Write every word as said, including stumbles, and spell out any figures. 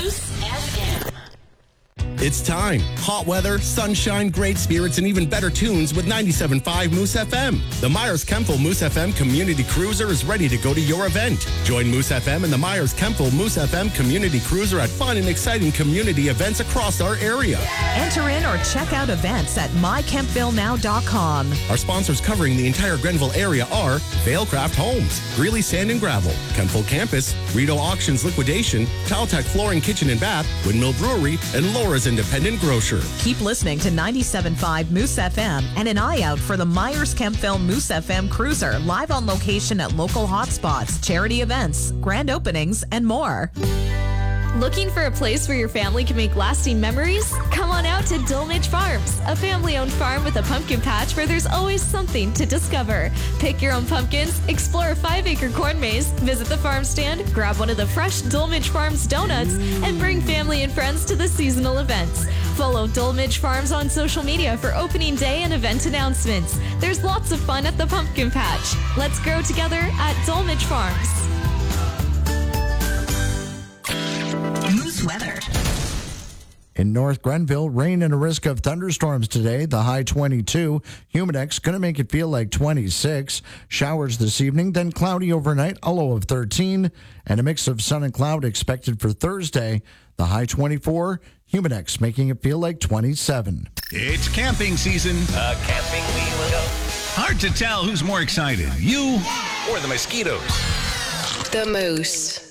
Moose F M. It's time. Hot weather, sunshine, great spirits, and even better tunes with ninety-seven point five Moose F M. The Myers-Kempville Moose F M Community Cruiser is ready to go to your event. Join Moose F M and the Myers-Kempville Moose F M Community Cruiser at fun and exciting community events across our area. Enter in or check out events at my kempville now dot com. Our sponsors covering the entire Grenville area are Vailcraft Homes, Greeley Sand and Gravel, Kempville Campus, Rito Auctions Liquidation, Taltech Flooring Kitchen and Bath, Windmill Brewery, and Laura's Independent Grocer. Keep listening to ninety-seven point five Moose F M and an eye out for the Myers-Kempville Moose F M Cruiser live on location at local hotspots, charity events, grand openings, and more. Looking for a place where your family can make lasting memories? Come on out to Dulwich Farms, a family-owned farm with a pumpkin patch where there's always something to discover. Pick your own pumpkins, explore a five-acre corn maze, visit the farm stand, grab one of the fresh Dulwich Farms donuts, and bring family and friends to the seasonal events. Follow Dulwich Farms on social media for opening day and event announcements. There's lots of fun at the pumpkin patch. Let's grow together at Dulwich Farms. Moose weather. In North Grenville, rain and a risk of thunderstorms today. The high twenty-two. Humidex going to make it feel like twenty-six. Showers this evening, then cloudy overnight, a low of thirteen. And a mix of sun and cloud expected for Thursday. The high twenty-four. Humidex making it feel like twenty-seven. It's camping season. Uh, camping we will go. Hard to tell who's more excited, you Or the mosquitoes. The Moose.